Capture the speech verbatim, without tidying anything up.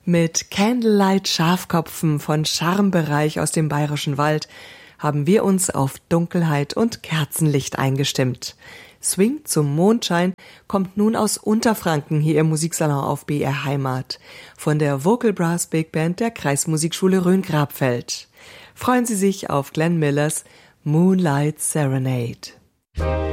Mit Candlelight Schafkopfen von Scharmbereich aus dem Bayerischen Wald haben wir uns auf Dunkelheit und Kerzenlicht eingestimmt. Swing zum Mondschein kommt nun aus Unterfranken hier im Musiksalon auf B R Heimat von der Vocal Brass Big Band der Kreismusikschule Rhön-Grabfeld. Freuen Sie sich auf Glenn Millers Moonlight Serenade.